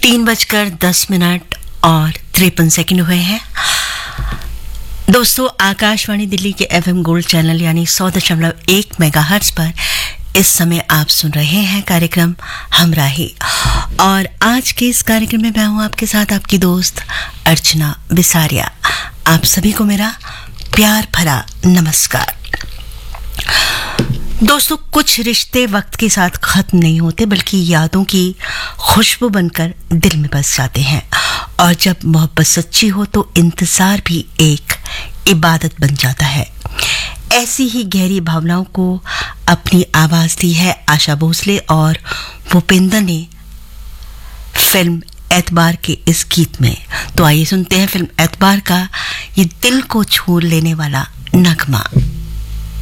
3:10 और 53 हुए हैं। दोस्तों, आकाशवाणी दिल्ली के एफएम गोल्ड चैनल यानी 100.1 मेगाहर्ट्ज पर इस समय आप सुन रहे हैं कार्यक्रम हमराही। और आज के इस कार्यक्रम में मैं हूं आपके साथ आपकी दोस्त अर्चना बिसारिया। आप सभी को मेरा प्यार भरा नमस्कार। दोस्तों, कुछ रिश्ते वक्त के साथ खत्म नहीं होते बल्कि यादों की खुशबू बनकर दिल में बस जाते हैं। और जब मोहब्बत सच्ची हो तो इंतजार भी एक इबादत बन जाता है। ऐसी ही गहरी भावनाओं को अपनी आवाज दी है आशा भोसले और भूपेंद्र ने फिल्म एतबार के इस गीत में। तो आइए सुनते हैं फिल्म एतबार का ये दिल को छू लेने वाला नगमा।